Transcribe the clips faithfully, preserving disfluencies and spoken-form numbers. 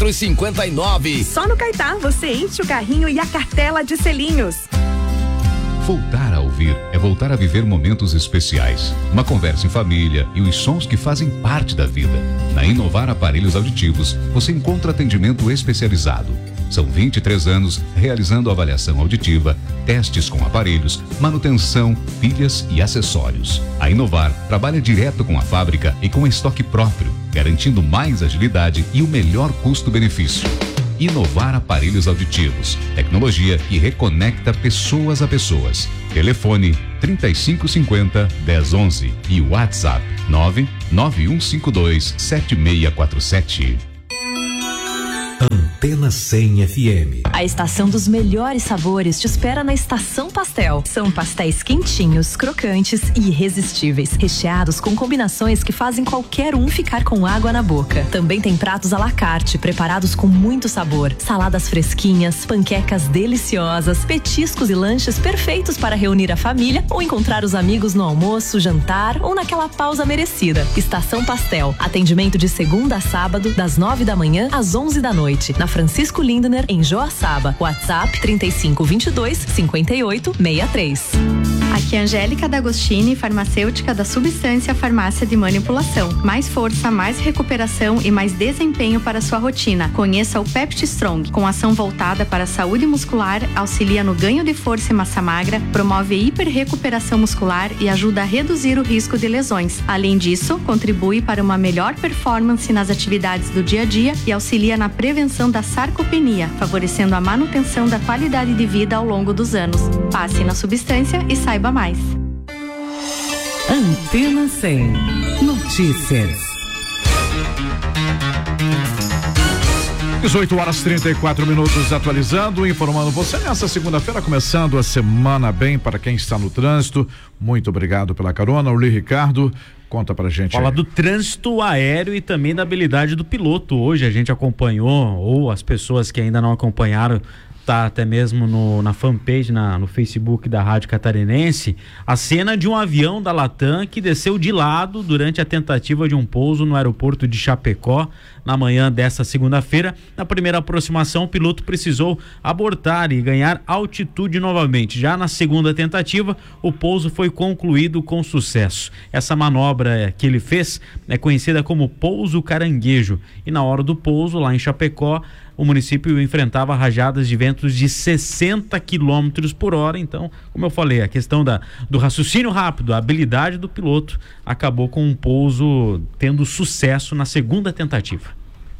e cinquenta e nove. Só no Caetá você enche o carrinho e a cartela de selinhos. Voltar a ouvir é voltar a viver momentos especiais. Uma conversa em família e os sons que fazem parte da vida. Na Inovar Aparelhos Auditivos, você encontra atendimento especializado. São vinte e três anos realizando avaliação auditiva, testes com aparelhos, manutenção, pilhas e acessórios. A Inovar trabalha direto com a fábrica e com estoque próprio, garantindo mais agilidade e o melhor custo-benefício. Inovar Aparelhos Auditivos, tecnologia que reconecta pessoas a pessoas. Telefone trinta e cinco cinquenta, dez onze e WhatsApp nove nove um cinco dois sete seis quatro sete. Antena cem F M. A estação dos melhores sabores te espera na Estação Pastel. São pastéis quentinhos, crocantes e irresistíveis, recheados com combinações que fazem qualquer um ficar com água na boca. Também tem pratos à la carte, preparados com muito sabor, saladas fresquinhas, panquecas deliciosas, petiscos e lanches perfeitos para reunir a família ou encontrar os amigos no almoço, jantar ou naquela pausa merecida. Estação Pastel, atendimento de segunda a sábado, das nove da manhã às onze da noite. Na Francisco Lindner, em Joaçaba. WhatsApp trinta e cinco vinte e dois cinquenta e oito sessenta e três. Aqui é Angélica D'Agostini, farmacêutica da Substância Farmácia de Manipulação. Mais força, mais recuperação e mais desempenho para sua rotina. Conheça o Pepti Strong, com ação voltada para a saúde muscular, auxilia no ganho de força e massa magra, promove hiperrecuperação muscular e ajuda a reduzir o risco de lesões. Além disso, contribui para uma melhor performance nas atividades do dia a dia e auxilia na prevenção da sarcopenia, favorecendo a manutenção da qualidade de vida ao longo dos anos. Passe na Substância e saiba mais. Antena cem. Notícias. dezoito horas e trinta e quatro minutos, atualizando, informando você nessa segunda-feira, começando a semana bem para quem está no trânsito. Muito obrigado pela carona. Uli Ricardo, conta pra gente. Fala aí do trânsito aéreo e também da habilidade do piloto. Hoje a gente acompanhou, ou as pessoas que ainda não acompanharam, tá até mesmo no, na fanpage, na, no Facebook da Rádio Catarinense, a cena de um avião da Latam que desceu de lado durante a tentativa de um pouso no aeroporto de Chapecó na manhã dessa segunda-feira. Na primeira aproximação, o piloto precisou abortar e ganhar altitude novamente. Já na segunda tentativa, o pouso foi concluído com sucesso. Essa manobra que ele fez é conhecida como pouso caranguejo, e na hora do pouso, lá em Chapecó, o município enfrentava rajadas de ventos de sessenta quilômetros por hora. Então, como eu falei, a questão da, do raciocínio rápido, a habilidade do piloto, acabou com um pouso tendo sucesso na segunda tentativa.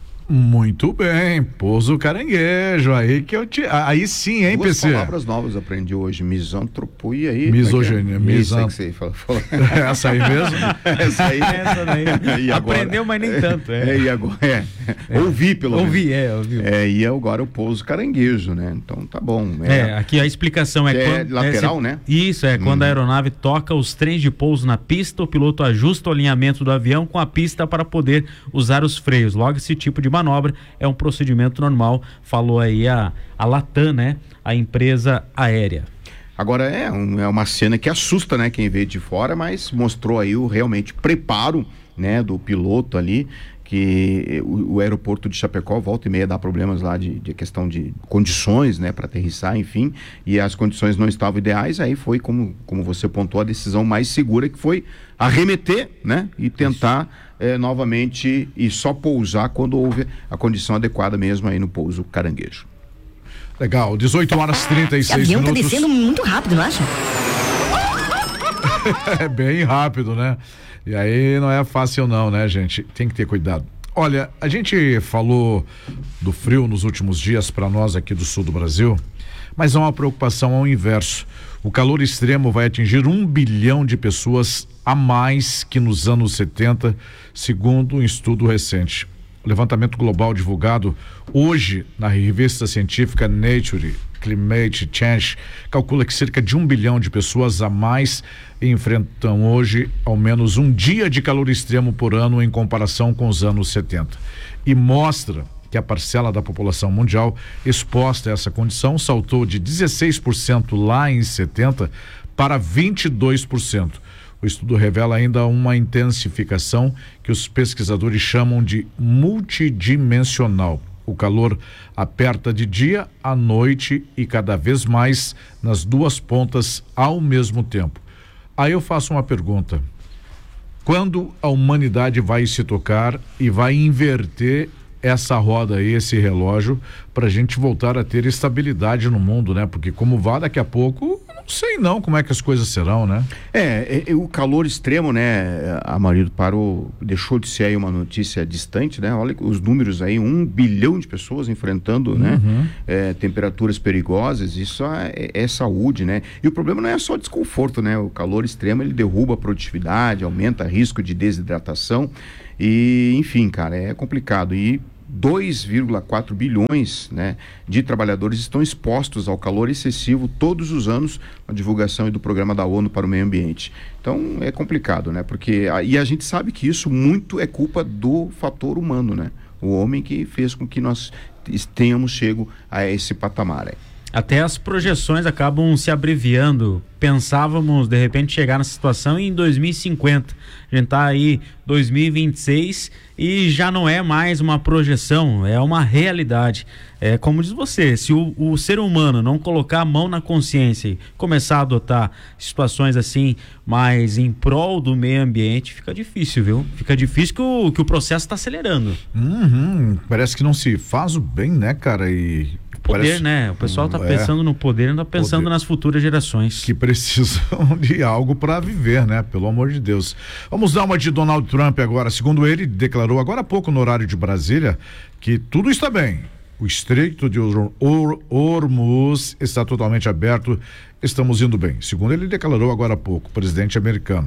Muito bem, pouso caranguejo, aí que eu te... aí sim, hein, Duas P C? palavras novas aprendi hoje, misântropo e aí... Misoginia, misão. Que você falou. Essa aí mesmo? Essa aí. Essa daí. E agora? Aprendeu, mas nem tanto. É, é e agora? É. É. Ouvi, pelo menos. Ouvi, é, ouvi. É, e agora o pouso caranguejo, né? Então tá bom. É, é aqui a explicação é... é quando, lateral, é, se, né? Isso, é, hum. quando a aeronave toca os trens de pouso na pista, o piloto ajusta o alinhamento do avião com a pista para poder usar os freios. Logo, esse tipo de manobra é um procedimento normal, falou aí a, a Latam, né? A empresa aérea. Agora é, um, é uma cena que assusta, né? Quem vê de fora, mas mostrou aí o realmente preparo, né? Do piloto ali, que o, o aeroporto de Chapecó volta e meia dá problemas lá de, de questão de condições, né? Para aterrissar, enfim, e as condições não estavam ideais, aí foi como, como você pontuou, a decisão mais segura, que foi arremeter, né? E tentar é, novamente e só pousar quando houve a condição adequada mesmo aí no pouso caranguejo. Legal, dezoito horas e trinta e seis minutos. O avião tá descendo muito rápido, não acha? É bem rápido, né? E aí não é fácil não, né, gente? Tem que ter cuidado. Olha, a gente falou do frio nos últimos dias para nós aqui do sul do Brasil, mas há uma preocupação ao inverso. O calor extremo vai atingir um bilhão de pessoas a mais que nos anos setenta, segundo um estudo recente. O levantamento global divulgado hoje na revista científica Nature Climate Change calcula que cerca de um bilhão de pessoas a mais enfrentam hoje ao menos um dia de calor extremo por ano em comparação com os anos setenta. E mostra que a parcela da população mundial exposta a essa condição saltou de dezesseis por cento lá em setenta para vinte e dois por cento. O estudo revela ainda uma intensificação que os pesquisadores chamam de multidimensional. O calor aperta de dia à noite e cada vez mais nas duas pontas ao mesmo tempo. Aí eu faço uma pergunta: quando a humanidade vai se tocar e vai inverter essa roda aí, esse relógio, para a gente voltar a ter estabilidade no mundo, né? Porque como vai daqui a pouco, não sei não como é que as coisas serão, né? É, é, é o calor extremo, né? A marido parou, deixou de ser aí uma notícia distante, né? Olha os números aí, um bilhão de pessoas enfrentando, uhum. né? É, temperaturas perigosas, isso é, é saúde, né? E o problema não é só desconforto, né? O calor extremo, ele derruba a produtividade, aumenta o risco de desidratação e, enfim, cara, é complicado. E dois vírgula quatro bilhões, né, de trabalhadores estão expostos ao calor excessivo todos os anos, a divulgação do Programa da ONU para o Meio Ambiente. Então é complicado, né? Porque e a gente sabe que isso muito é culpa do fator humano, né? O homem que fez com que nós tenhamos chego a esse patamar. Aí. Até as projeções acabam se abreviando. Pensávamos, de repente, chegar nessa situação em dois mil e cinquenta. A gente está aí dois mil e vinte e seis e já não é mais uma projeção, é uma realidade. É como diz você, se o, o ser humano não colocar a mão na consciência e começar a adotar situações assim, mais em prol do meio ambiente, fica difícil, viu? Fica difícil que o, que o processo está acelerando. Uhum, parece que não se faz o bem, né, cara? E... Poder, Parece... né? O pessoal tá pensando é, no poder, não tá pensando poder. nas futuras gerações. Que precisam de algo para viver, né? Pelo amor de Deus. Vamos dar uma de Donald Trump agora. Segundo ele, declarou agora há pouco no horário de Brasília que tudo está bem. O Estreito de Or- Or- Hormuz está totalmente aberto. Estamos indo bem. Segundo ele declarou agora há pouco, o presidente americano.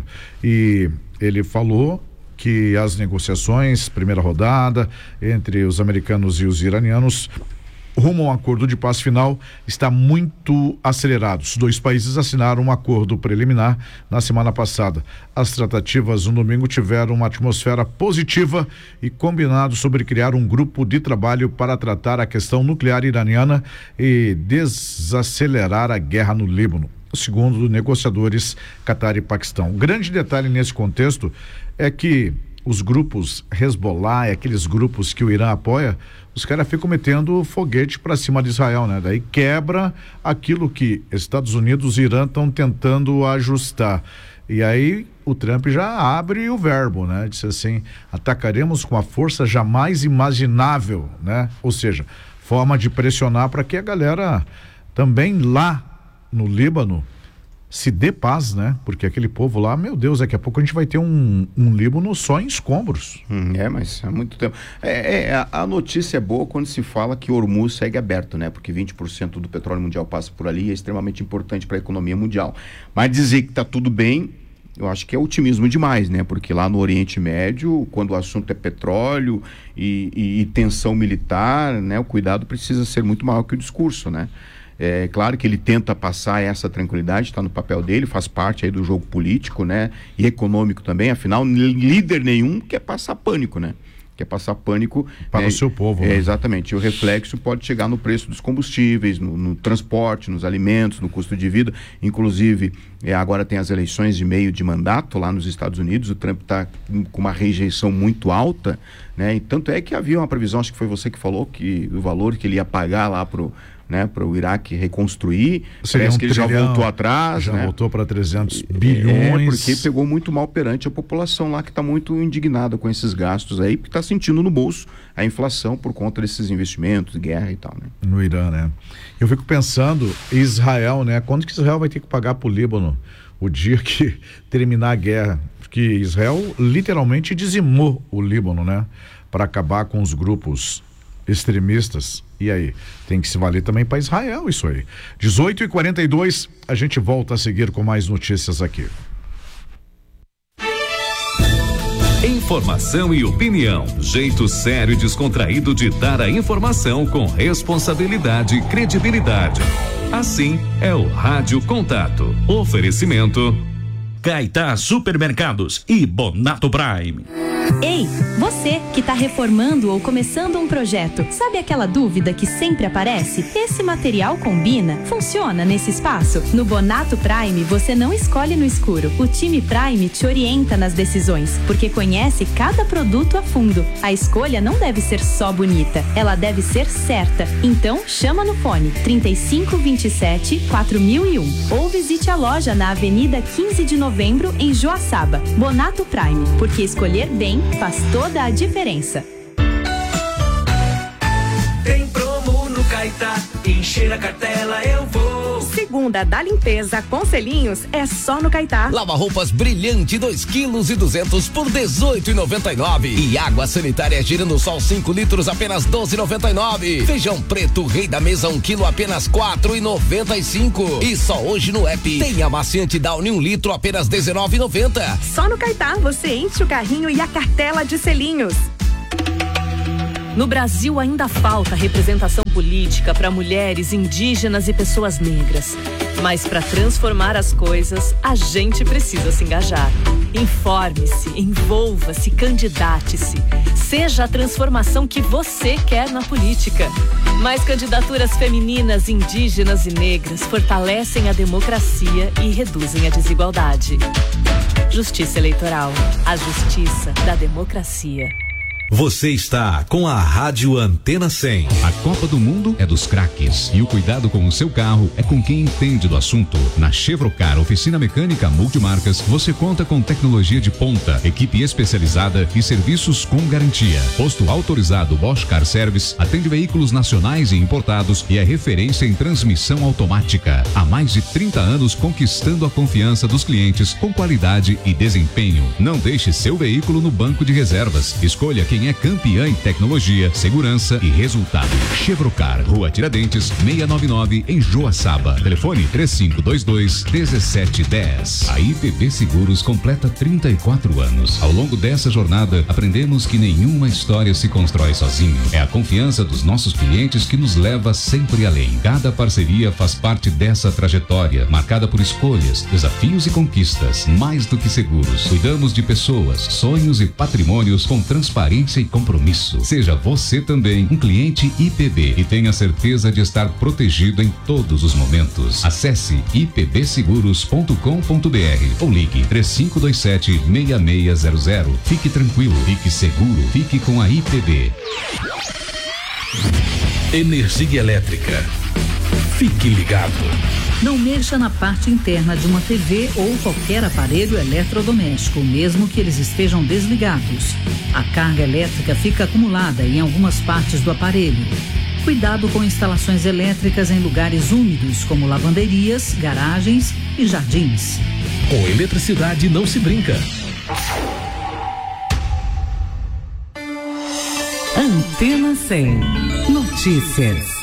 E ele falou que as negociações, primeira rodada, entre os americanos e os iranianos, rumo a um acordo de paz final, está muito acelerado. Os dois países assinaram um acordo preliminar na semana passada. As tratativas no domingo tiveram uma atmosfera positiva e combinado sobre criar um grupo de trabalho para tratar a questão nuclear iraniana e desacelerar a guerra no Líbano, segundo negociadores Catar e Paquistão. O grande detalhe nesse contexto é que os grupos Hezbollah, aqueles grupos que o Irã apoia, os caras ficam metendo foguete para cima de Israel, né? Daí quebra aquilo que Estados Unidos e Irã estão tentando ajustar. E aí o Trump já abre o verbo, né? Disse assim: atacaremos com a força jamais imaginável, né? Ou seja, forma de pressionar para que a galera também lá no Líbano se dê paz, né? Porque aquele povo lá, meu Deus, daqui a pouco a gente vai ter um, um Líbano só em escombros. Hum, é, mas há muito tempo. É, é, a notícia é boa quando se fala que Hormuz segue aberto, né? Porque vinte por cento do petróleo mundial passa por ali e é extremamente importante para a economia mundial. Mas dizer que está tudo bem, eu acho que é otimismo demais, né? Porque lá no Oriente Médio, quando o assunto é petróleo e, e, e tensão militar, né? O cuidado precisa ser muito maior que o discurso, né? É claro que ele tenta passar essa tranquilidade, está no papel dele, faz parte aí do jogo político, né? E econômico também, afinal, líder nenhum quer passar pânico, né? Quer passar pânico para é, o seu povo. É, né? Exatamente, e o reflexo pode chegar no preço dos combustíveis, no, no transporte, nos alimentos, no custo de vida. Inclusive, é, agora tem as eleições de meio de mandato lá nos Estados Unidos, o Trump está com uma rejeição muito alta, né? E tanto é que havia uma previsão, acho que foi você que falou, que o valor que ele ia pagar lá pro né, para o Iraque reconstruir, seria parece um que ele trilhão, já voltou atrás, já né? voltou para trezentos bilhões. É, porque pegou muito mal perante a população lá, que está muito indignada com esses gastos aí, porque está sentindo no bolso a inflação por conta desses investimentos, guerra e tal, né? No Irã, né? Eu fico pensando, Israel, né? Quando que Israel vai ter que pagar para o Líbano o dia que terminar a guerra? Porque Israel literalmente dizimou o Líbano, né? Para acabar com os grupos extremistas. E aí, tem que se valer também para Israel isso aí. dezoito e quarenta e dois, a gente volta a seguir com mais notícias aqui. Informação e opinião, jeito sério e descontraído de dar a informação com responsabilidade e credibilidade. Assim é o Rádio Contato. Oferecimento Caetá Supermercados e Bonato Prime. Ei, você que está reformando ou começando um um projeto? Sabe aquela dúvida que sempre aparece? Esse material combina? Funciona nesse espaço? No Bonato Prime, você não escolhe no escuro. O time Prime te orienta nas decisões, porque conhece cada produto a fundo. A escolha não deve ser só bonita, ela deve ser certa. Então, chama no fone trinta e cinco, vinte e sete, quatro mil e um ou visite a loja na Avenida quinze de Novembro, em Joaçaba. Bonato Prime, porque escolher bem faz toda a diferença. Tem promo no Caetá, encher a cartela eu vou. Segunda da limpeza com selinhos é só no Caetá. Lava-roupas Brilhante dois quilos e duzentos por dezoito e noventa e nove. E água sanitária Girando Sol cinco litros apenas doze e noventa e nove. Feijão preto Rei da Mesa um quilo apenas quatro e noventa e cinco. E só hoje no app tem amaciante Downy um litro apenas dezenove e noventa. Só no Caetá você enche o carrinho e a cartela de selinhos. No Brasil ainda falta representação política para mulheres, indígenas e pessoas negras. Mas para transformar as coisas, a gente precisa se engajar. Informe-se, envolva-se, candidate-se. Seja a transformação que você quer na política. Mais candidaturas femininas, indígenas e negras fortalecem a democracia e reduzem a desigualdade. Justiça Eleitoral. A justiça da democracia. Você está com a Rádio Antena cem. A Copa do Mundo é dos craques e o cuidado com o seu carro é com quem entende do assunto. Na Chevrocar Oficina Mecânica Multimarcas, você conta com tecnologia de ponta, equipe especializada e serviços com garantia. Posto autorizado Bosch Car Service, atende veículos nacionais e importados e é referência em transmissão automática. Há mais de trinta anos conquistando a confiança dos clientes com qualidade e desempenho. Não deixe seu veículo no banco de reservas. Escolha quem é campeã em tecnologia, segurança e resultado. Chevrocar, Rua Tiradentes, seiscentos e noventa e nove, em Joaçaba. Telefone três cinco dois dois, um sete um zero. A I P B Seguros completa trinta e quatro anos. Ao longo dessa jornada, aprendemos que nenhuma história se constrói sozinho. É a confiança dos nossos clientes que nos leva sempre além. Cada parceria faz parte dessa trajetória, marcada por escolhas, desafios e conquistas. Mais do que seguros, cuidamos de pessoas, sonhos e patrimônios com transparência e compromisso. Seja você também um cliente I P B e tenha certeza de estar protegido em todos os momentos. Acesse i p b seguros ponto com ponto b r ou ligue três cinco dois sete, seis seis zero zero. Fique tranquilo, fique seguro, fique com a I P B. Energia elétrica. Fique ligado. Não mexa na parte interna de uma T V ou qualquer aparelho eletrodoméstico, mesmo que eles estejam desligados. A carga elétrica fica acumulada em algumas partes do aparelho. Cuidado com instalações elétricas em lugares úmidos, como lavanderias, garagens e jardins. Com eletricidade não se brinca. Antena cem. Notícias.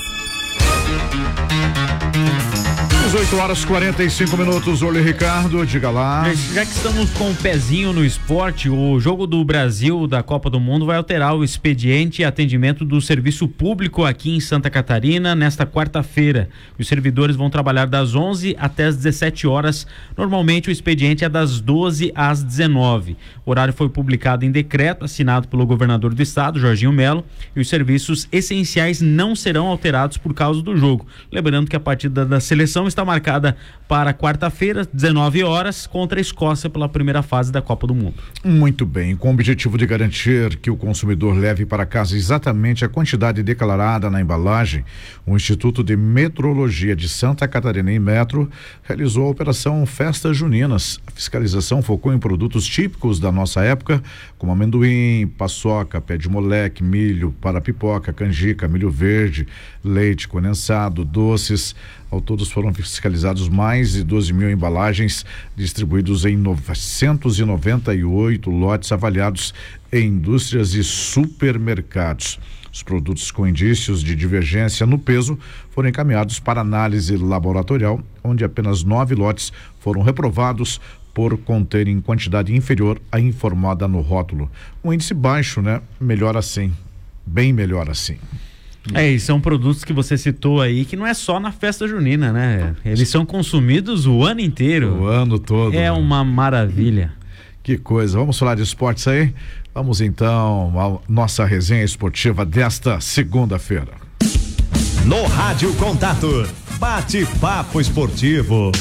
dezoito horas e quarenta e cinco minutos. Olha, Ricardo, diga lá. Já, já que estamos com o pezinho no esporte, o jogo do Brasil da Copa do Mundo vai alterar o expediente e atendimento do serviço público aqui em Santa Catarina nesta quarta-feira. Os servidores vão trabalhar das onze até as dezessete horas. Normalmente o expediente é das doze às dezenove. O horário foi publicado em decreto assinado pelo governador do estado, Jorginho Melo, e os serviços essenciais não serão alterados por causa do jogo. Lembrando que a partida da seleção está marcada para quarta-feira, dezenove horas, contra a Escócia pela primeira fase da Copa do Mundo. Muito bem, com o objetivo de garantir que o consumidor leve para casa exatamente a quantidade declarada na embalagem, o Instituto de Metrologia de Santa Catarina, Inmetro, realizou a operação Festas Juninas. A fiscalização focou em produtos típicos da nossa época, como amendoim, paçoca, pé de moleque, milho para pipoca, canjica, milho verde, leite condensado, doces. Ao todo foram fiscalizados mais de doze mil embalagens, distribuídos em novecentos e noventa e oito lotes avaliados em indústrias e supermercados. Os produtos com indícios de divergência no peso foram encaminhados para análise laboratorial, onde apenas nove lotes foram reprovados por conterem quantidade inferior à informada no rótulo. Um índice baixo, né? Melhor assim, bem melhor assim. É, e são produtos que você citou aí que não é só na festa junina, né? Eles são consumidos o ano inteiro. O ano todo. É né? uma maravilha. Que coisa, vamos falar de esportes aí? Vamos então à nossa resenha esportiva desta segunda-feira. No Rádio Contato, bate-papo esportivo.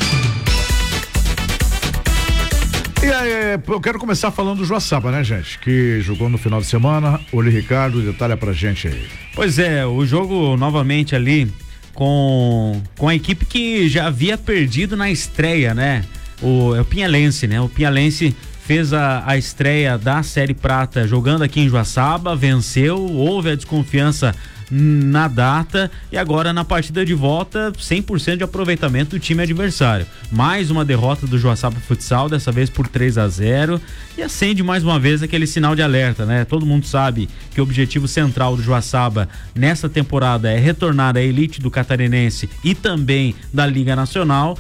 E aí, eu quero começar falando do Joaçaba, né, gente? Que jogou no final de semana. Olha, Ricardo, detalha pra gente aí. Pois é, o jogo novamente ali com, com a equipe que já havia perdido na estreia, né? O, é o Pinhalense, né? O Pinhalense fez a, a estreia da Série Prata jogando aqui em Joaçaba, venceu, houve a desconfiança na data e agora na partida de volta cem por cento de aproveitamento do time adversário. Mais uma derrota do Joaçaba Futsal, dessa vez por três a zero, e acende mais uma vez aquele sinal de alerta, né? Todo mundo sabe que o objetivo central do Joaçaba nessa temporada é retornar à elite do Catarinense e também da Liga Nacional,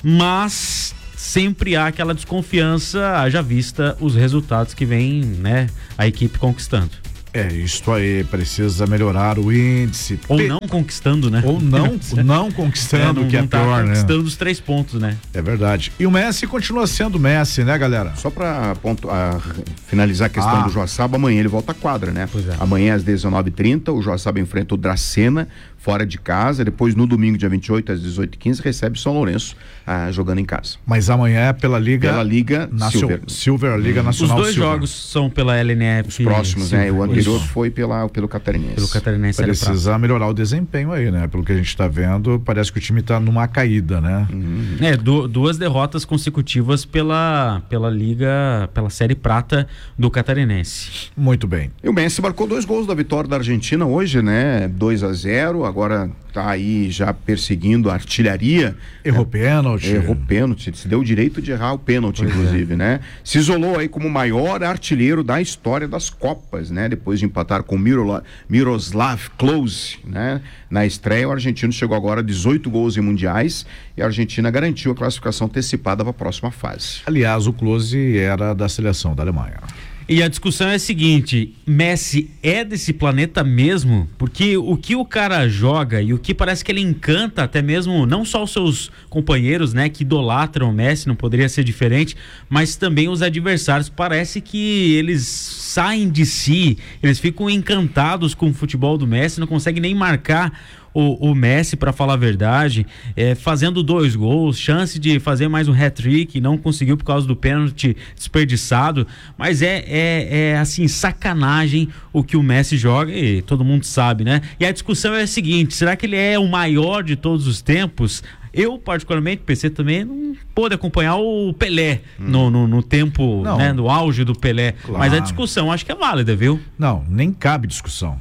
mas sempre há aquela desconfiança, haja vista os resultados que vem, né, a equipe conquistando. É, isso aí, precisa melhorar o índice. Ou Pe... não conquistando, né? Ou não, não conquistando, é, não, que é não tá pior, né? Conquistando os três pontos, né? É verdade. E o Messi continua sendo Messi, né, galera? Só pra ponto, a, finalizar a questão ah. do Joaçaba, amanhã ele volta à quadra, né? Pois é. Amanhã às dezenove e trinta, o Joaçaba enfrenta o Dracena fora de casa, depois no domingo, dia vinte e oito, às dezoito e quinze, recebe São Lourenço ah, jogando em casa. Mas amanhã é pela Liga... Pela Liga Nacio... Silver. Silver, Liga Nacional Os dois Silver. jogos são pela L N F. Os próximos, Silver. né? O anterior Isso. foi pela, pelo Catarinense. Pelo Catarinense. Precisa melhorar o desempenho aí, né? Pelo que a gente tá vendo, parece que o time tá numa caída, né? Uhum. É, du duas derrotas consecutivas pela, pela Liga, pela Série Prata do Catarinense. Muito bem. E o Messi marcou dois gols da vitória da Argentina hoje, né? dois a zero, agora tá aí já perseguindo a artilharia. Errou é, pênalti. Errou pênalti, se deu o direito de errar o pênalti, pois inclusive, é. né? Se isolou aí como o maior artilheiro da história das Copas, né? Depois de empatar com Mirola, Miroslav Klose, né? Na estreia, o argentino chegou agora a dezoito gols em mundiais e a Argentina garantiu a classificação antecipada para a próxima fase. Aliás, o Klose era da seleção da Alemanha. E a discussão é a seguinte: Messi é desse planeta mesmo? Porque o que o cara joga e o que parece que ele encanta até mesmo, não só os seus companheiros, né, que idolatram o Messi, não poderia ser diferente, mas também os adversários, parece que eles saem de si, eles ficam encantados com o futebol do Messi, não conseguem nem marcar O, o Messi, para falar a verdade, é, fazendo dois gols, chance de fazer mais um hat-trick, não conseguiu por causa do pênalti desperdiçado, mas é, é, é assim, sacanagem o que o Messi joga e todo mundo sabe, né? E a discussão é a seguinte: será que ele é o maior de todos os tempos? Eu, particularmente, P C também, não pude acompanhar o Pelé hum. no, no, no tempo, né, no auge do Pelé, claro. Mas a discussão acho que é válida, viu? Não, nem cabe discussão.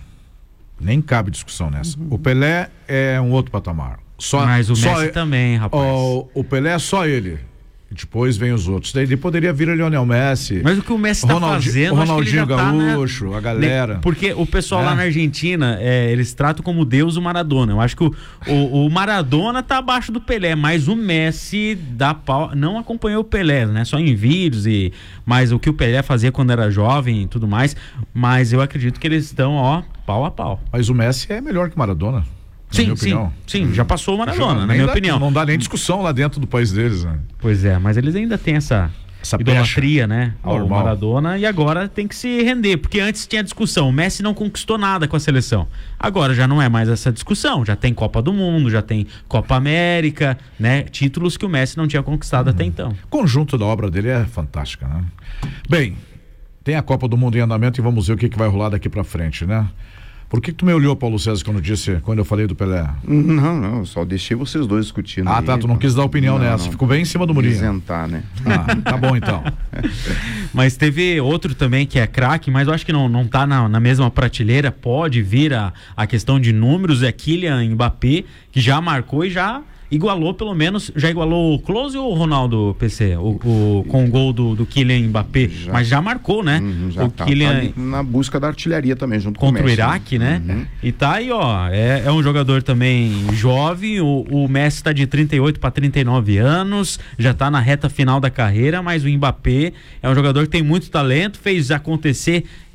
Nem cabe discussão nessa. Uhum. O Pelé é um outro patamar. Só, Mas o só Messi é, também, rapaz. O, o Pelé é só ele. Depois vem os outros. Daí poderia vir o Lionel Messi. Mas o que o Messi tá Ronaldi, fazendo, o Ronaldinho acho que ele já Gaúcho, tá, né? a galera. Porque o pessoal é. lá na Argentina, é, eles tratam como Deus o Maradona. Eu acho que o, o, o Maradona tá abaixo do Pelé, mas o Messi dá pau, não acompanhou o Pelé, né? Só em vídeos e mas o que o Pelé fazia quando era jovem e tudo mais. Mas eu acredito que eles estão, ó, pau a pau. Mas o Messi é melhor que o Maradona. Sim, sim, sim, já passou o Maradona, já, na minha dá, opinião. Não dá nem discussão lá dentro do país deles, né? Pois é, mas eles ainda têm essa, essa idolatria, né, ao Normal. Maradona, e agora tem que se render, porque antes tinha discussão, o Messi não conquistou nada com a seleção. Agora já não é mais essa discussão, já tem Copa do Mundo, já tem Copa América, né, títulos que o Messi não tinha conquistado uhum. até então. O conjunto da obra dele é fantástica, né? Bem, tem a Copa do Mundo em andamento e vamos ver o que, que vai rolar daqui pra frente, né? Por que, que tu me olhou, Paulo César, quando disse, quando eu falei do Pelé? Não, não, só deixei vocês dois discutindo. Ah, aí, tá, tu não quis dar opinião não, nessa, não. ficou bem em cima do murinho. Isentar, né? Ah, tá bom então. Mas teve outro também que é craque, mas eu acho que não, não tá na, na mesma prateleira, pode vir a, a questão de números, é Kylian Mbappé, que já marcou e já igualou, pelo menos, já igualou o Klose ou o Ronaldo, P C? O, o, com o gol do, do Kylian Mbappé, já, mas já marcou, né? Uhum, já o tá, Kylian... tá na busca da artilharia também, junto contra com o Messi, o Iraque, né? Uhum. E tá aí, ó, é, é um jogador também jovem, o, o Messi tá de trinta e oito para trinta e nove anos, já tá na reta final da carreira, mas o Mbappé é um jogador que tem muito talento, fez acontecer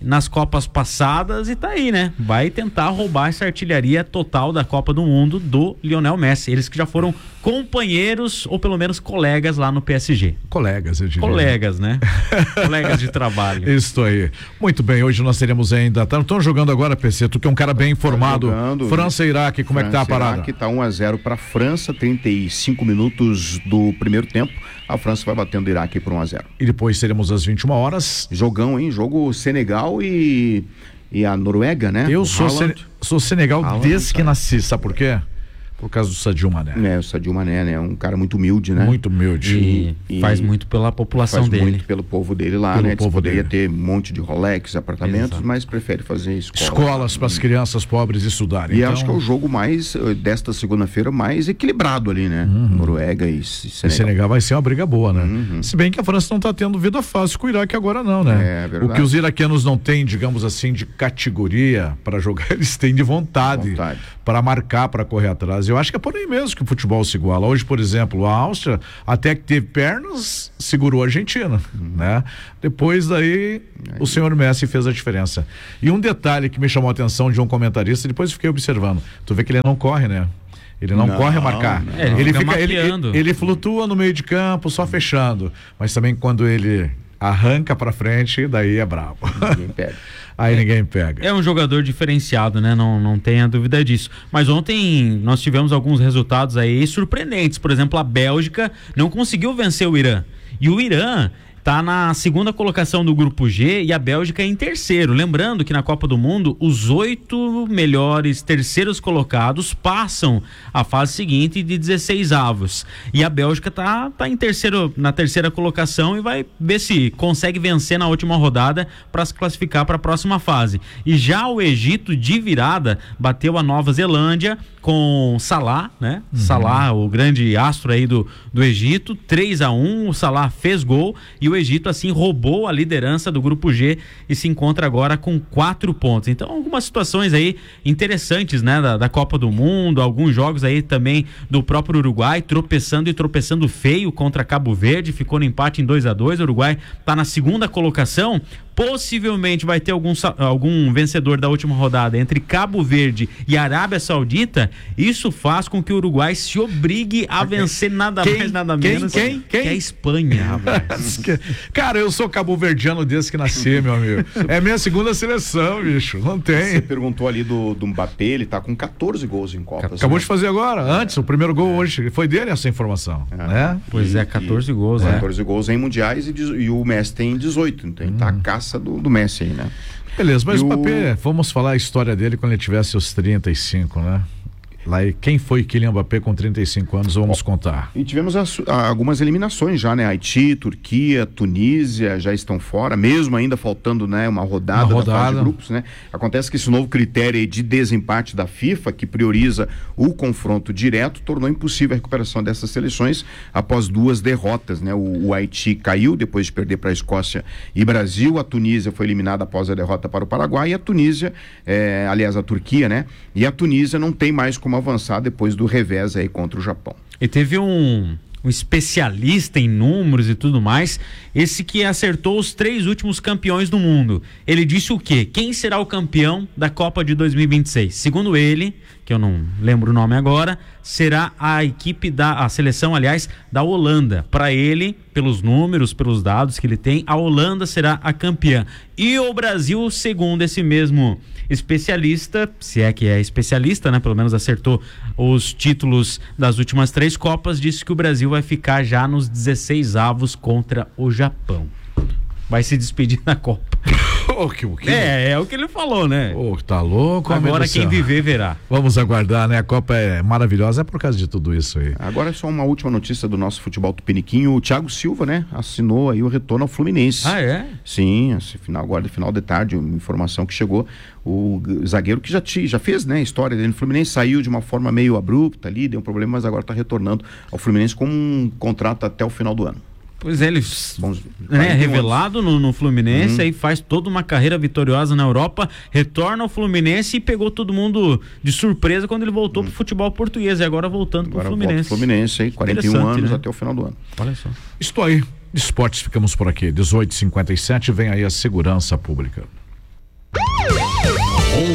nas Copas passadas e tá aí, né? Vai tentar roubar essa artilharia total da Copa do Mundo do Lionel Messi. Eles que já foram companheiros ou pelo menos colegas lá no P S G. Colegas, eu diria. Colegas, né? Colegas de trabalho. Isso aí. Muito bem, hoje nós teremos ainda. Estão jogando agora, P C, tu que é um cara bem informado. Jogando, França e Iraque, como França, é que tá a parada? Iraque tá um a zero para França, trinta e cinco minutos do primeiro tempo. A França vai batendo o Iraque por um a zero. E depois teremos às vinte e uma horas. Jogão, hein? Jogo Senegal e, e a Noruega, né? Eu sou, Sen... sou Senegal Haaland, desde que nasci, sabe por quê? Por causa do Sadio Mané. É, o Sadio Mané, né? Um cara muito humilde, né? Muito humilde. E, e faz muito pela população faz dele. Faz muito pelo povo dele lá, pelo né? Povo poderia dele. ter um monte de Rolex, apartamentos, Exato. mas prefere fazer escola. Escolas para as crianças pobres estudarem. E então... acho que é o jogo mais, desta segunda-feira, mais equilibrado ali, né? Uhum. Noruega e Senegal. E Senegal vai ser uma briga boa, né? Uhum. Se bem que a França não está tendo vida fácil com o Iraque agora não, né? É verdade. O que os iraquianos não têm, digamos assim, de categoria para jogar, eles têm de vontade, vontade. para marcar, para correr atrás. Eu acho que é por aí mesmo que o futebol se iguala. Hoje, por exemplo, a Áustria, até que teve pernas, segurou a Argentina, uhum. né? Depois daí, aí. o senhor Messi fez a diferença. E um detalhe que me chamou a atenção de um comentarista, depois eu fiquei observando, tu vê que ele não corre, né? Ele não, não corre a marcar. Não, ele, ele, fica, ele, ele, ele flutua no meio de campo, só fechando. Mas também quando ele arranca pra frente, daí é brabo. Ninguém pega. Aí é, ninguém pega. É um jogador diferenciado, né? Não, não tenha dúvida disso. Mas ontem nós tivemos alguns resultados aí surpreendentes. Por exemplo, a Bélgica não conseguiu vencer o Irã. E o Irã tá na segunda colocação do grupo G e a Bélgica é em terceiro. Lembrando que na Copa do Mundo, os oito melhores terceiros colocados passam a fase seguinte de dezesseis avos. E a Bélgica tá, tá em terceiro, na terceira colocação e vai ver se consegue vencer na última rodada para se classificar para a próxima fase. E já o Egito, de virada, bateu a Nova Zelândia com Salah, né? Uhum. Salah, o grande astro aí do, do Egito, três a um, o Salah fez gol e o Egito assim roubou a liderança do grupo G e se encontra agora com quatro pontos. Então algumas situações aí interessantes, né, da, da Copa do Mundo, alguns jogos aí também do próprio Uruguai tropeçando e tropeçando feio contra Cabo Verde, ficou no empate em dois a dois. O Uruguai tá na segunda colocação. Possivelmente vai ter algum, algum vencedor da última rodada entre Cabo Verde e Arábia Saudita. Isso faz com que o Uruguai se obrigue a vencer nada quem, mais, nada quem, menos quem, quem? que a Espanha, rapaz. Cara, eu sou cabo-verdiano desde que nasci, meu amigo. É minha segunda seleção, bicho. Não tem. Você perguntou ali do, do Mbappé, ele tá com catorze gols em Copas. Acabou né? de fazer agora, antes, o primeiro gol é. hoje. Foi dele essa informação, é. né? Pois é, catorze gols, né? catorze gols em mundiais e, e o Messi tem dezoito. Então ele tá a caça Do, do Messi aí, né? Beleza, mas o Mbappé, vamos falar a história dele quando ele tivesse os trinta e cinco, né? Lá, e quem foi Kylian Mbappé com trinta e cinco anos? Vamos Bom, contar. E tivemos as, algumas eliminações já, né? Haiti, Turquia, Tunísia já estão fora, mesmo ainda faltando, né, uma rodada, uma rodada. da fase de grupos, né? Acontece que esse novo critério de desempate da FIFA, que prioriza o confronto direto, tornou impossível a recuperação dessas seleções após duas derrotas, né? O, o Haiti caiu depois de perder para a Escócia e Brasil, a Tunísia foi eliminada após a derrota para o Paraguai e a Tunísia, é, aliás, a Turquia, né? E a Tunísia não tem mais como avançar depois do revés aí contra o Japão. E teve um, um especialista em números e tudo mais, esse que acertou os três últimos campeões do mundo. Ele disse o quê? Quem será o campeão da Copa de dois mil e vinte e seis? Segundo ele, que eu não lembro o nome agora, será a equipe da, a seleção, aliás, da Holanda. Para ele, pelos números, pelos dados que ele tem, a Holanda será a campeã. E o Brasil, segundo esse mesmo especialista, se é que é especialista, né? Pelo menos acertou os títulos das últimas três Copas, disse que o Brasil vai ficar já nos dezesseis avos contra o Japão. Vai se despedir da Copa. Oh, que, que... É, é o que ele falou, né? Oh, tá louco. Agora quem viver verá. Vamos aguardar, né? A Copa é maravilhosa, é por causa de tudo isso aí. Agora só uma última notícia do nosso futebol tupiniquinho. O Thiago Silva, né? Assinou aí o retorno ao Fluminense. Ah, é? Sim, esse final, agora final de tarde, uma informação que chegou. O zagueiro que já, te, já fez, né, a história dele no Fluminense, saiu de uma forma meio abrupta ali, deu um problema, mas agora tá retornando ao Fluminense com um contrato até o final do ano. Pois é, ele Bons, né, revelado no, no Fluminense, uhum. aí faz toda uma carreira vitoriosa na Europa, retorna ao Fluminense e pegou todo mundo de surpresa quando ele voltou uhum. pro futebol português e agora voltando agora pro Fluminense. Volta Fluminense aí, quarenta e um anos, né? Até o final do ano. Olha só. Estou aí, esportes, ficamos por aqui, dezoito e cinquenta e sete, vem aí a segurança pública.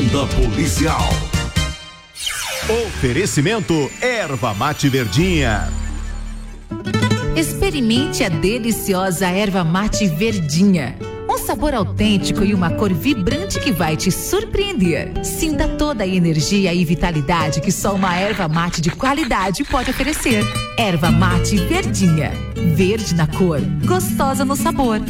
Ronda Policial. Oferecimento Erva Mate Verdinha. Experimente a deliciosa Erva Mate Verdinha. Um sabor autêntico e uma cor vibrante que vai te surpreender. Sinta toda a energia e vitalidade que só uma erva mate de qualidade pode oferecer. Erva Mate Verdinha. Verde na cor, gostosa no sabor.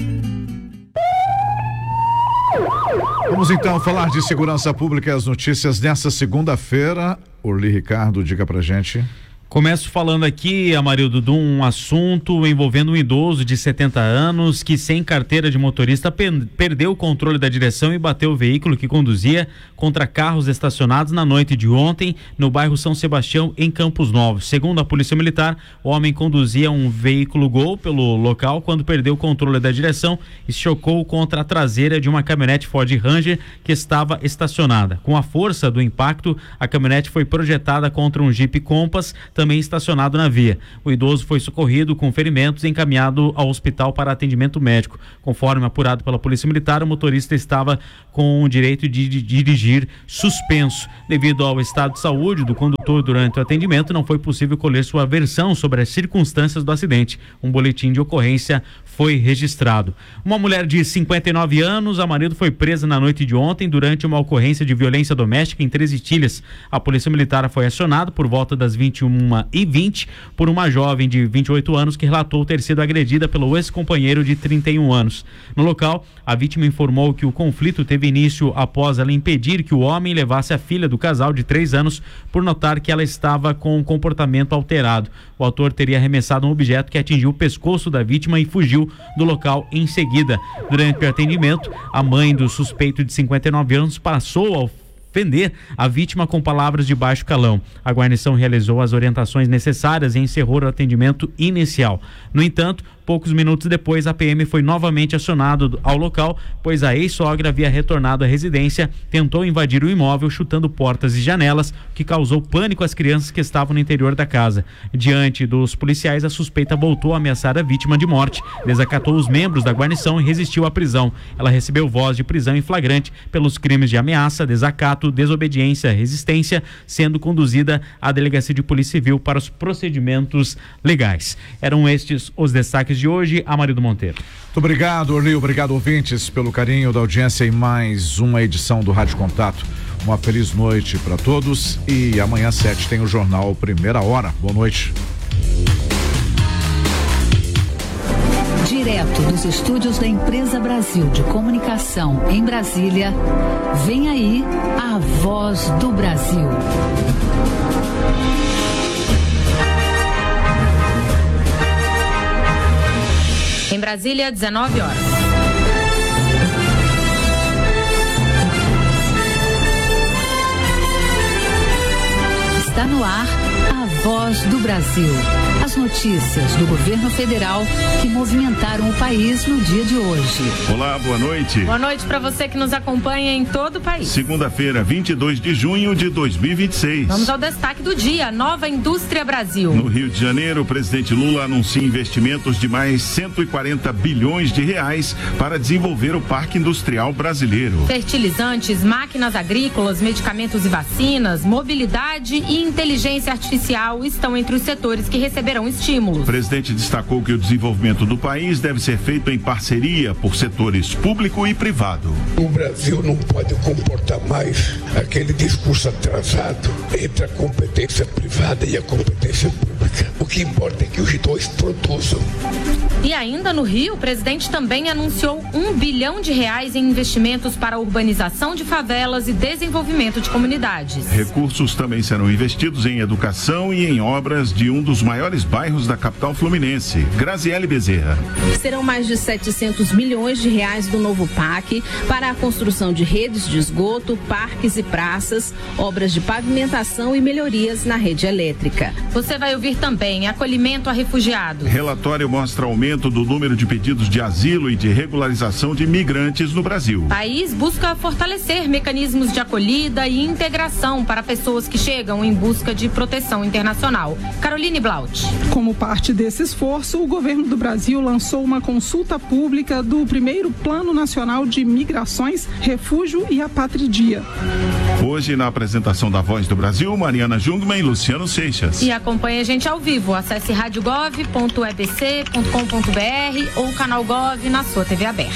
Vamos então falar de segurança pública e as notícias nessa segunda-feira. Orly Ricardo, diga pra gente. Começo falando aqui, Amarildo, de um assunto envolvendo um idoso de setenta anos que, sem carteira de motorista, per- perdeu o controle da direção e bateu o veículo que conduzia contra carros estacionados na noite de ontem no bairro São Sebastião, em Campos Novos. Segundo a Polícia Militar, o homem conduzia um veículo Gol pelo local quando perdeu o controle da direção e se chocou contra a traseira de uma caminhonete Ford Ranger que estava estacionada. Com a força do impacto, a caminhonete foi projetada contra um Jeep Compass, também estacionado na via. O idoso foi socorrido com ferimentos e encaminhado ao hospital para atendimento médico. Conforme apurado pela Polícia Militar, o motorista estava com o direito de, de dirigir suspenso. Devido ao estado de saúde do condutor durante o atendimento, não foi possível colher sua versão sobre as circunstâncias do acidente. Um boletim de ocorrência foi registrado. Uma mulher de cinquenta e nove anos, a marido, foi presa na noite de ontem durante uma ocorrência de violência doméstica em Três Itilhas. A Polícia Militar foi acionada por volta das vinte e uma e vinte por uma jovem de vinte e oito anos que relatou ter sido agredida pelo ex-companheiro de trinta e um anos. No local, a vítima informou que o conflito teve início após ela impedir que o homem levasse a filha do casal de três anos por notar que ela estava com um comportamento alterado. O autor teria arremessado um objeto que atingiu o pescoço da vítima e fugiu do local em seguida. Durante o atendimento, a mãe do suspeito de cinquenta e nove anos passou ao ofender a vítima com palavras de baixo calão. A guarnição realizou as orientações necessárias e encerrou o atendimento inicial. No entanto, poucos minutos depois, a P M foi novamente acionado ao local, pois a ex-sogra havia retornado à residência, tentou invadir o imóvel chutando portas e janelas, o que causou pânico às crianças que estavam no interior da casa. Diante dos policiais, a suspeita voltou a ameaçar a vítima de morte, desacatou os membros da guarnição e resistiu à prisão. Ela recebeu voz de prisão em flagrante pelos crimes de ameaça, desacato, desobediência, resistência, sendo conduzida à Delegacia de Polícia Civil para os procedimentos legais. Eram estes os destaques de hoje. Amarildo Monteiro. Muito obrigado, Orly. Obrigado, ouvintes, pelo carinho da audiência em mais uma edição do Rádio Contato. Uma feliz noite para todos e amanhã às sete tem o jornal Primeira Hora. Boa noite. Direto dos estúdios da Empresa Brasil de Comunicação em Brasília, vem aí a Voz do Brasil. Em Brasília, dezenove horas. Está no ar a Voz do Brasil. As notícias do governo federal que movimentaram o país no dia de hoje. Olá, boa noite. Boa noite para você que nos acompanha em todo o país. Segunda-feira, vinte e dois de junho de dois mil e vinte e seis. Vamos ao destaque do dia: Nova Indústria Brasil. No Rio de Janeiro, o presidente Lula anuncia investimentos de mais cento e quarenta bilhões de reais para desenvolver o Parque Industrial Brasileiro. Fertilizantes, máquinas agrícolas, medicamentos e vacinas, mobilidade e inteligência artificial estão entre os setores que receberão estímulos. O presidente destacou que o desenvolvimento do país deve ser feito em parceria por setores público e privado. O Brasil não pode comportar mais aquele discurso atrasado entre a competência privada e a competência pública. O que importa é que os dois produzam. E ainda no Rio, o presidente também anunciou um bilhão de reais em investimentos para a urbanização de favelas e desenvolvimento de comunidades. Recursos também serão investidos em educação e em obras de um dos maiores bairros da capital fluminense. Graziele Bezerra. Serão mais de setecentos milhões de reais do novo P A C para a construção de redes de esgoto, parques e praças, obras de pavimentação e melhorias na rede elétrica. Você vai ouvir também acolhimento a refugiados. Relatório mostra aumento do número de pedidos de asilo e de regularização de imigrantes no Brasil. O país busca fortalecer mecanismos de acolhida e integração para pessoas que chegam em busca de proteção pressão internacional. Caroline Blaut. Como parte desse esforço, o governo do Brasil lançou uma consulta pública do primeiro Plano Nacional de Migrações, Refúgio e Apatridia. Hoje, na apresentação da Voz do Brasil, Mariana Jungmann e Luciano Seixas. E acompanhe a gente ao vivo. Acesse rádio gov ponto e b c ponto com ponto b r ou canal Gov na sua T V aberta.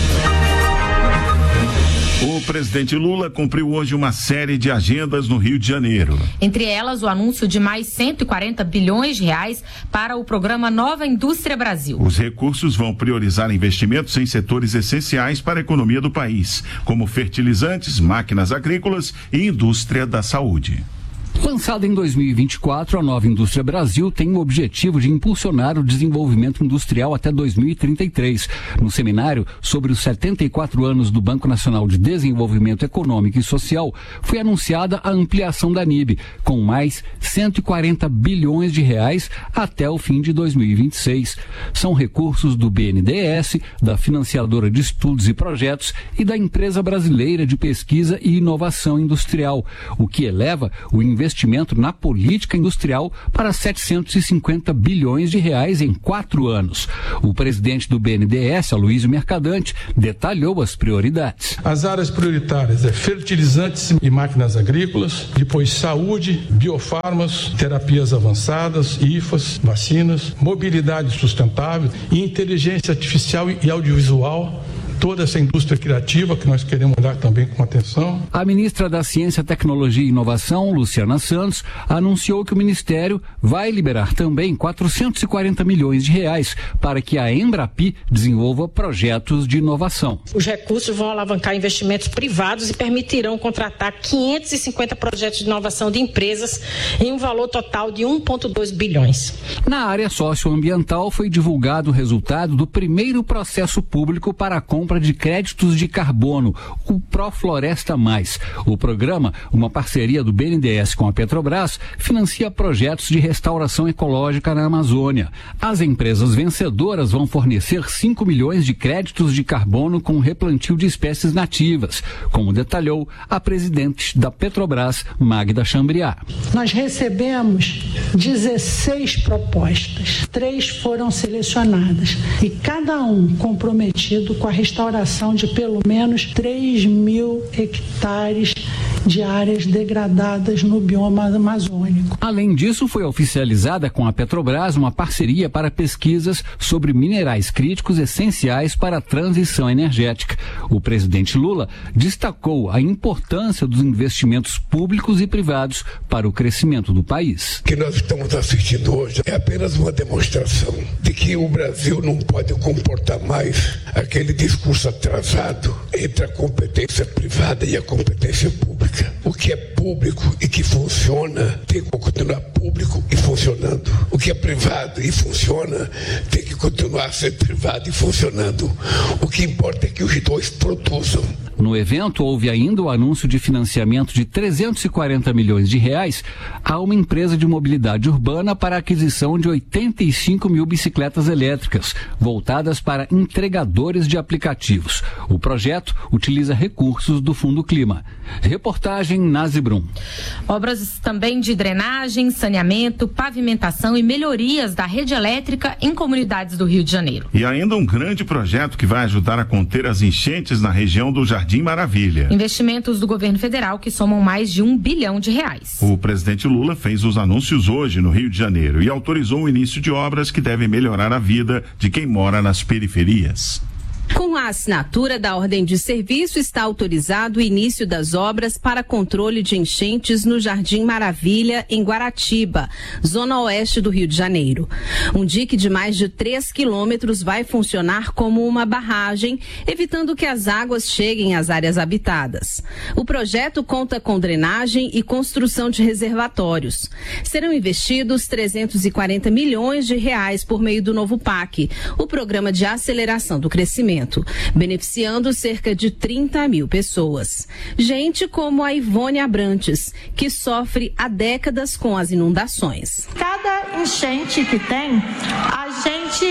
O presidente Lula cumpriu hoje uma série de agendas no Rio de Janeiro. Entre elas, o anúncio de mais cento e quarenta bilhões de reais para o programa Nova Indústria Brasil. Os recursos vão priorizar investimentos em setores essenciais para a economia do país, como fertilizantes, máquinas agrícolas e indústria da saúde. Lançada em dois mil e vinte e quatro, a Nova Indústria Brasil tem o objetivo de impulsionar o desenvolvimento industrial até dois mil e trinta e três. No seminário sobre os setenta e quatro anos do Banco Nacional de Desenvolvimento Econômico e Social, foi anunciada a ampliação da N I B, com mais cento e quarenta bilhões de reais até o fim de dois mil e vinte e seis. São recursos do B N D E S, da Financiadora de Estudos e Projetos e da Empresa Brasileira de Pesquisa e Inovação Industrial, o que eleva o investimento investimento na política industrial para setecentos e cinquenta bilhões de reais em quatro anos. O presidente do B N D E S, Aloysio Mercadante, detalhou as prioridades. As áreas prioritárias é fertilizantes e máquinas agrícolas, depois saúde, biofarmas, terapias avançadas, I F As, vacinas, mobilidade sustentável e inteligência artificial e audiovisual. Toda essa indústria criativa que nós queremos olhar também com atenção. A ministra da Ciência, Tecnologia e Inovação, Luciana Santos, anunciou que o Ministério vai liberar também quatrocentos e quarenta milhões de reais para que a Embrapi desenvolva projetos de inovação. Os recursos vão alavancar investimentos privados e permitirão contratar quinhentos e cinquenta projetos de inovação de empresas em um valor total de um vírgula dois bilhões. Na área socioambiental foi divulgado o resultado do primeiro processo público para a compra de créditos de carbono, o Profloresta Mais. O programa, uma parceria do B N D E S com a Petrobras, financia projetos de restauração ecológica na Amazônia. As empresas vencedoras vão fornecer cinco milhões de créditos de carbono com replantio de espécies nativas, como detalhou a presidente da Petrobras, Magda Chambriard. Nós recebemos dezesseis propostas, três foram selecionadas e cada um comprometido com a restauração de pelo menos três mil hectares de áreas degradadas no bioma amazônico. Além disso, foi oficializada com a Petrobras uma parceria para pesquisas sobre minerais críticos essenciais para a transição energética. O presidente Lula destacou a importância dos investimentos públicos e privados para o crescimento do país. O que nós estamos assistindo hoje é apenas uma demonstração de que o Brasil não pode comportar mais aquele discurso atrasado entre a competência privada e a competência pública. O que é público e que funciona tem que continuar público e funcionando. O que é privado e funciona tem que continuar a ser privado e funcionando. O que importa é que os dois produzam. No evento, houve ainda o anúncio de financiamento de trezentos e quarenta milhões de reais a uma empresa de mobilidade urbana para a aquisição de oitenta e cinco mil bicicletas elétricas, voltadas para entregadores de aplicativos. O projeto utiliza recursos do Fundo Clima. Reportagem Nazi Brum. Obras também de drenagem, saneamento, pavimentação e melhorias da rede elétrica em comunidades do Rio de Janeiro. E ainda um grande projeto que vai ajudar a conter as enchentes na região do Jardim Maravilha. Investimentos do governo federal que somam mais de um bilhão de reais. O presidente Lula fez os anúncios hoje no Rio de Janeiro e autorizou o início de obras que devem melhorar a vida de quem mora nas periferias. Com a assinatura da ordem de serviço, está autorizado o início das obras para controle de enchentes no Jardim Maravilha, em Guaratiba, zona oeste do Rio de Janeiro. Um dique de mais de três quilômetros vai funcionar como uma barragem, evitando que as águas cheguem às áreas habitadas. O projeto conta com drenagem e construção de reservatórios. Serão investidos trezentos e quarenta milhões de reais por meio do novo P A C, o Programa de Aceleração do Crescimento, beneficiando cerca de trinta mil pessoas. Gente como a Ivone Abrantes, que sofre há décadas com as inundações. Cada enchente que tem, a gente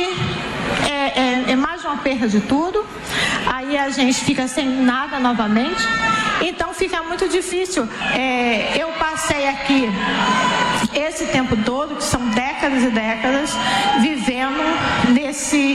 é, é, é mais uma perda de tudo, aí a gente fica sem nada novamente, então fica muito difícil. É, eu passei aqui esse tempo todo, que são décadas e décadas, vivendo nesse,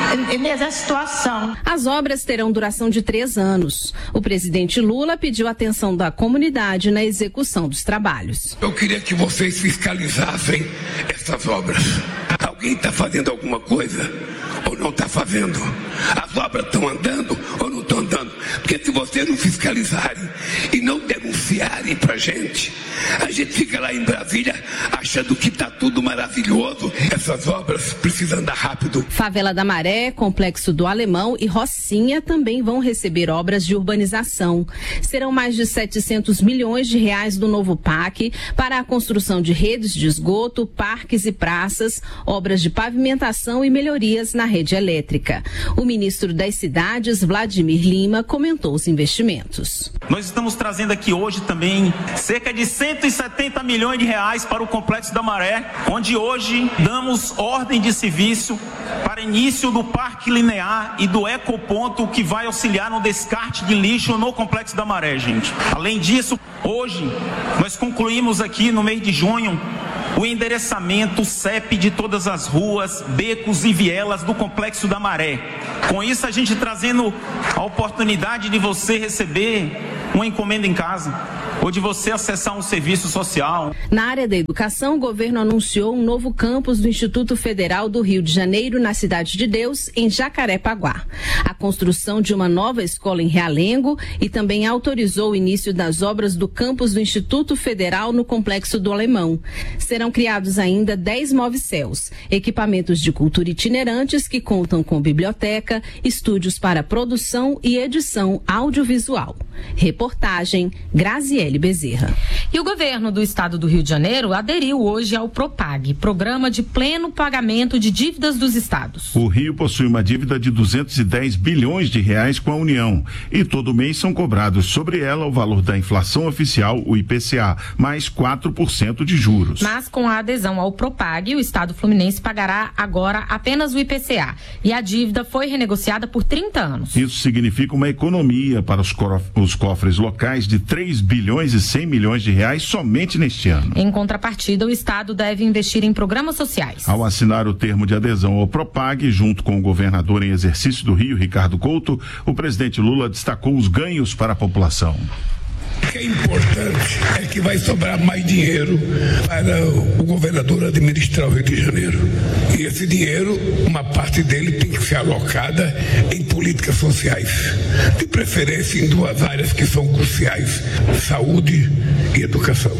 nessa situação. As obras terão duração de três anos. O presidente Lula pediu a atenção da comunidade na execução dos trabalhos. Eu queria que vocês fiscalizassem essas obras. Alguém está fazendo alguma coisa ou não está fazendo? As obras estão andando ou não estão andando? Porque se vocês não fiscalizarem e não denunciarem para a gente, a gente fica lá em Brasília achando que está tudo maravilhoso. Essas obras precisam andar rápido. Favela da Maré, Complexo do Alemão e Rocinha também vão receber obras de urbanização. Serão mais de setecentos milhões de reais do novo P A C para a construção de redes de esgoto, parques e praças, obras de pavimentação e melhorias na rede elétrica. O ministro das Cidades, Vladimir Lima, comentou os investimentos. Nós estamos trazendo aqui hoje também cerca de cento e setenta milhões de reais para o Complexo da Maré, onde hoje damos ordem de serviço para início do Parque Linear e do Ecoponto, que vai auxiliar no descarte de lixo no Complexo da Maré, gente. Além disso, hoje nós concluímos aqui no mês de junho o endereçamento C E P de todas as ruas, becos e vielas do Complexo da Maré. Com isso, a gente trazendo a oportunidade de você receber uma encomenda em casa ou de você acessar um serviço social. Na área da educação, o governo anunciou um novo campus do Instituto Federal do Rio de Janeiro, na Cidade de Deus, em Jacarepaguá. A construção de uma nova escola em Realengo e também autorizou o início das obras do campus do Instituto Federal no Complexo do Alemão. Serão criados ainda dez Movicels, equipamentos de cultura itinerantes que contam com biblioteca, estúdios para produção e edição audiovisual. Reportagem Graziele Bezerra. E o governo do estado do Rio de Janeiro aderiu hoje ao Propag, Programa de Pleno Pagamento de Dívidas dos Estados. O Rio possui uma dívida de duzentos e dez bilhões de reais com a União e todo mês são cobrados sobre ela o valor da inflação oficial, o I P C A, mais quatro por cento de juros. Mas com a adesão ao Propag, o estado fluminense pagará agora apenas o I P C A e a dívida foi renegociada por trinta anos. Isso significa uma economia para os, os cofres locais de três bilhões e cem milhões de reais somente neste ano. Em contrapartida, o estado deve investir em programas sociais. Ao assinar o termo de adesão ao Propag, junto com o governador em exercício do Rio, Ricardo Couto, o presidente Lula destacou os ganhos para a população. O que é importante é que vai sobrar mais dinheiro para o governador administrar o Rio de Janeiro. E esse dinheiro, uma parte dele tem que ser alocada em políticas sociais, de preferência em duas áreas que são cruciais: saúde e educação.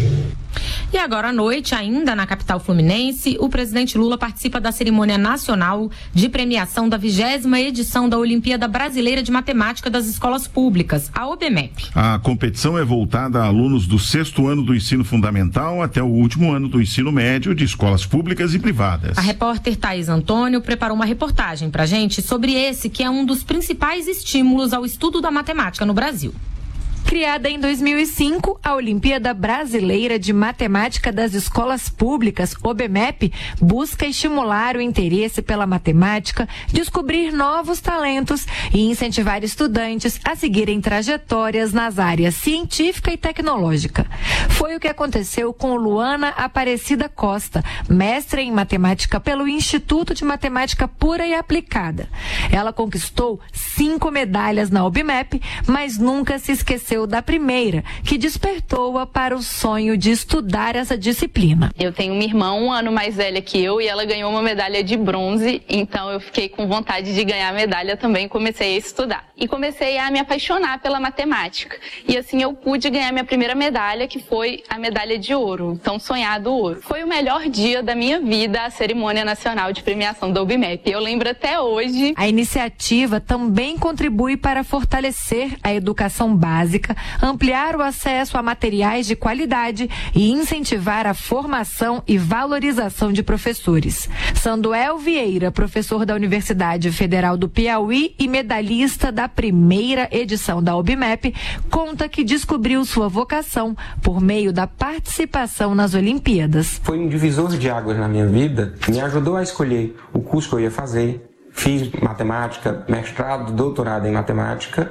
E agora à noite, ainda na capital fluminense, o presidente Lula participa da cerimônia nacional de premiação da vigésima edição da Olimpíada Brasileira de Matemática das Escolas Públicas, a OBMEP. A competição é voltada a alunos do sexto ano do ensino fundamental até o último ano do ensino médio de escolas públicas e privadas. A repórter Thaís Antônio preparou uma reportagem pra gente sobre esse que é um dos principais estímulos ao estudo da matemática no Brasil. Criada em dois mil e cinco, a Olimpíada Brasileira de Matemática das Escolas Públicas, OBMEP, busca estimular o interesse pela matemática, descobrir novos talentos e incentivar estudantes a seguirem trajetórias nas áreas científica e tecnológica. Foi o que aconteceu com Luana Aparecida Costa, mestre em matemática pelo Instituto de Matemática Pura e Aplicada. Ela conquistou cinco medalhas na OBMEP, mas nunca se esqueceu da primeira, que despertou-a para o sonho de estudar essa disciplina. Eu tenho uma irmã um ano mais velha que eu e ela ganhou uma medalha de bronze, então eu fiquei com vontade de ganhar a medalha também e comecei a estudar. E comecei a me apaixonar pela matemática. E assim eu pude ganhar minha primeira medalha, que foi a medalha de ouro, tão sonhado ouro. Foi o melhor dia da minha vida, a cerimônia nacional de premiação da OBMEP. Eu lembro até hoje. A iniciativa também contribui para fortalecer a educação básica, ampliar o acesso a materiais de qualidade e incentivar a formação e valorização de professores. Sanduel Vieira, professor da Universidade Federal do Piauí e medalhista da primeira edição da OBMEP, conta que descobriu sua vocação por meio da participação nas Olimpíadas. Foi um divisor de águas na minha vida, me ajudou a escolher o curso que eu ia fazer. Fiz matemática, mestrado, doutorado em matemática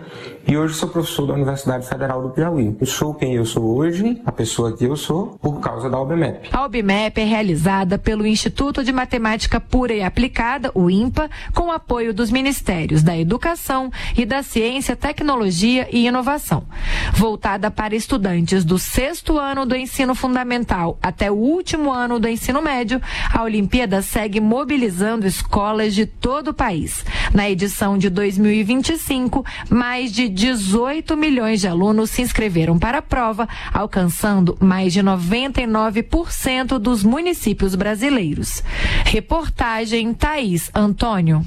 e hoje sou professor da Universidade Federal do Piauí. Eu sou quem eu sou hoje, a pessoa que eu sou, por causa da OBMEP. A OBMEP é realizada pelo Instituto de Matemática Pura e Aplicada, o INPA, com apoio dos Ministérios da Educação e da Ciência, Tecnologia e Inovação. Voltada para estudantes do sexto ano do ensino fundamental até o último ano do ensino médio, a Olimpíada segue mobilizando escolas de todo o país. Na edição de dois mil e vinte e cinco, mais de dezoito milhões de alunos se inscreveram para a prova, alcançando mais de noventa e nove por cento dos municípios brasileiros. Reportagem Thaís Antônio.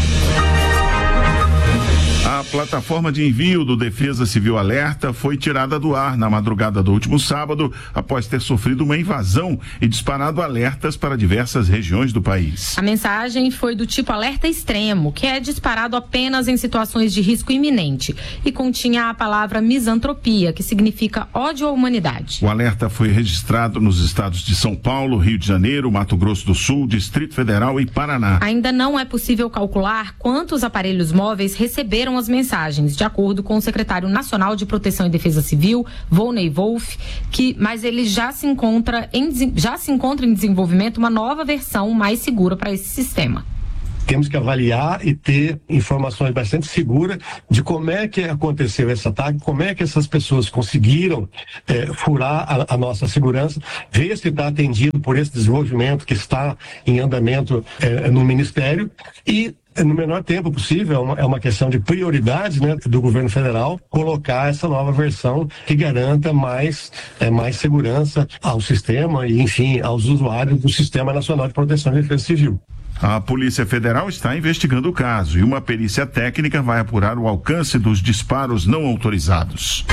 A plataforma de envio do Defesa Civil Alerta foi tirada do ar na madrugada do último sábado, após ter sofrido uma invasão e disparado alertas para diversas regiões do país. A mensagem foi do tipo alerta extremo, que é disparado apenas em situações de risco iminente, e continha a palavra misantropia, que significa ódio à humanidade. O alerta foi registrado nos estados de São Paulo, Rio de Janeiro, Mato Grosso do Sul, Distrito Federal e Paraná. Ainda não é possível calcular quantos aparelhos móveis receberam as mensagens, de acordo com o secretário nacional de Proteção e Defesa Civil, Volney Wolff, que, mas ele já se encontra em, já se encontra em desenvolvimento uma nova versão mais segura para esse sistema. Temos que avaliar e ter informações bastante seguras de como é que aconteceu esse ataque, como é que essas pessoas conseguiram é, furar a, a nossa segurança, ver se está atendido por esse desenvolvimento que está em andamento é, no Ministério e no menor tempo possível, é uma, é uma questão de prioridades, né, do governo federal, colocar essa nova versão que garanta mais, é, mais segurança ao sistema e, enfim, aos usuários do Sistema Nacional de Proteção e Defesa Civil. A Polícia Federal está investigando o caso e uma perícia técnica vai apurar o alcance dos disparos não autorizados.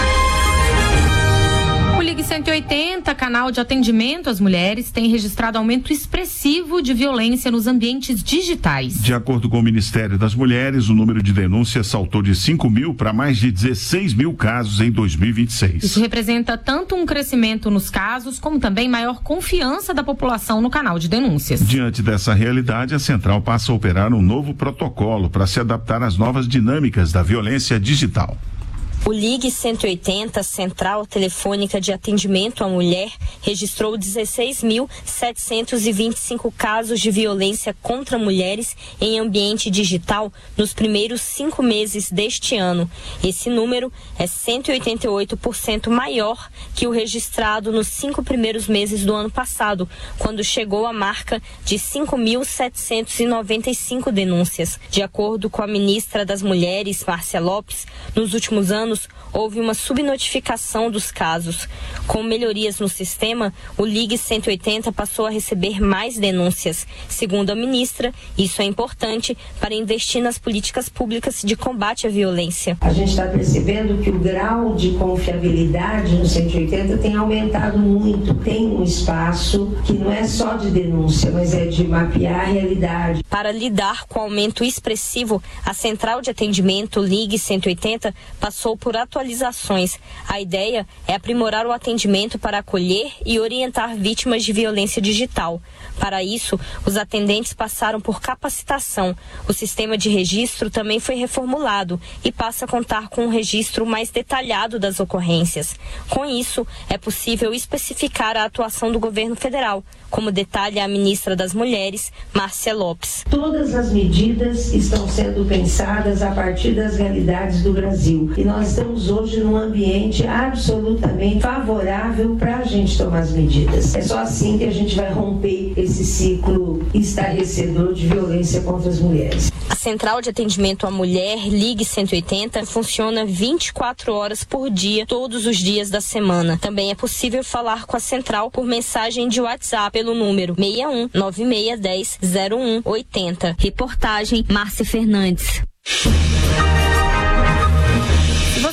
O Ligue cento e oitenta, canal de atendimento às mulheres, tem registrado aumento expressivo de violência nos ambientes digitais. De acordo com o Ministério das Mulheres, o número de denúncias saltou de cinco mil para mais de dezesseis mil casos em dois mil e vinte e seis. Isso representa tanto um crescimento nos casos, como também maior confiança da população no canal de denúncias. Diante dessa realidade, a Central passa a operar um novo protocolo para se adaptar às novas dinâmicas da violência digital. O Ligue cento e oitenta, Central Telefônica de Atendimento à Mulher, registrou dezesseis mil setecentos e vinte e cinco casos de violência contra mulheres em ambiente digital nos primeiros cinco meses deste ano. Esse número é cento e oitenta e oito por cento maior que o registrado nos cinco primeiros meses do ano passado, quando chegou à marca de cinco mil setecentos e noventa e cinco denúncias. De acordo com a ministra das Mulheres, Márcia Lopes, nos últimos anos houve uma subnotificação dos casos. Com melhorias no sistema, o Ligue cento e oitenta passou a receber mais denúncias. Segundo a ministra, isso é importante para investir nas políticas públicas de combate à violência. A gente está percebendo que o grau de confiabilidade no cento e oitenta tem aumentado muito. Tem um espaço que não é só de denúncia, mas é de mapear a realidade. Para lidar com o aumento expressivo, a Central de Atendimento Ligue cento e oitenta passou por atualizações. A ideia é aprimorar o atendimento para acolher e orientar vítimas de violência digital. Para isso, os atendentes passaram por capacitação. O sistema de registro também foi reformulado e passa a contar com um registro mais detalhado das ocorrências. Com isso, é possível especificar a atuação do governo federal, como detalha a ministra das Mulheres, Márcia Lopes. Todas as medidas estão sendo pensadas a partir das realidades do Brasil. E nós estamos hoje num ambiente absolutamente favorável para a gente tomar as medidas. É só assim que a gente vai romper esse ciclo estarrecedor de violência contra as mulheres. A Central de Atendimento à Mulher, Ligue cento e oitenta, funciona vinte e quatro horas por dia, todos os dias da semana. Também é possível falar com a Central por mensagem de WhatsApp pelo número seis um nove seis um zero zero um oito zero. Reportagem Márcia Fernandes. Se você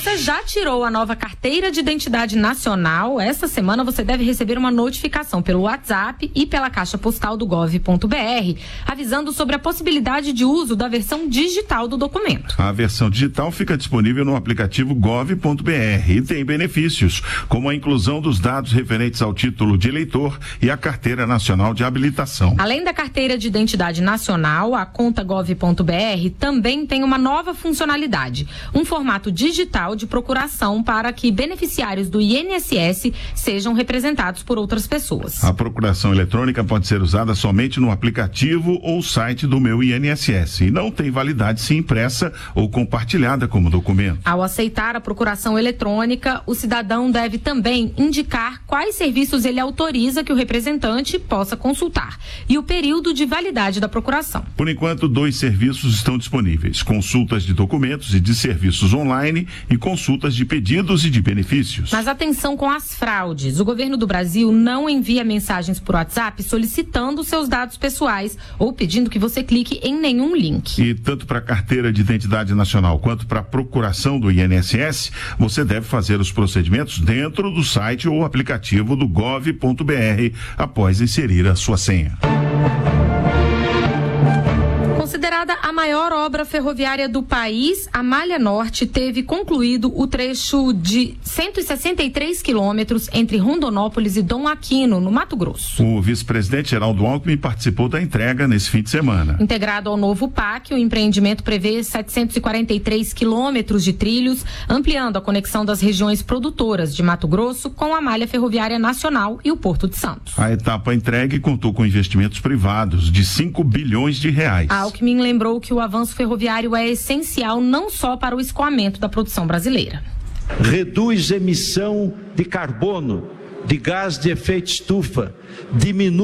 você já tirou a nova carteira de identidade nacional, esta semana você deve receber uma notificação pelo WhatsApp e pela caixa postal do gov ponto br, avisando sobre a possibilidade de uso da versão digital do documento. A versão digital fica disponível no aplicativo gov ponto br e tem benefícios, como a inclusão dos dados referentes ao título de eleitor e a carteira nacional de habilitação. Além da carteira de identidade nacional, a conta gov ponto br também tem uma nova funcionalidade, um formato digital de procuração para que beneficiários do I N S S sejam representados por outras pessoas. A procuração eletrônica pode ser usada somente no aplicativo ou site do Meu I N S S e não tem validade se impressa ou compartilhada como documento. Ao aceitar a procuração eletrônica, o cidadão deve também indicar quais serviços ele autoriza que o representante possa consultar e o período de validade da procuração. Por enquanto, dois serviços estão disponíveis: consultas de documentos e de serviços online e consultas de pedidos e de benefícios. Mas atenção com as fraudes. O governo do Brasil não envia mensagens por WhatsApp solicitando seus dados pessoais ou pedindo que você clique em nenhum link. E tanto para a carteira de identidade nacional quanto para a procuração do I N S S, você deve fazer os procedimentos dentro do site ou aplicativo do gov ponto br após inserir a sua senha. Considerada a maior obra ferroviária do país, a Malha Norte teve concluído o trecho de cento e sessenta e três quilômetros entre Rondonópolis e Dom Aquino, no Mato Grosso. O vice-presidente Geraldo Alckmin participou da entrega nesse fim de semana. Integrado ao novo P A C, o empreendimento prevê setecentos e quarenta e três quilômetros de trilhos, ampliando a conexão das regiões produtoras de Mato Grosso com a malha ferroviária nacional e o Porto de Santos. A etapa entregue contou com investimentos privados de cinco bilhões de reais. Alckmin lembrou que o avanço ferroviário é essencial não só para o escoamento da produção brasileira. Reduz emissão de carbono, de gás de efeito estufa, diminui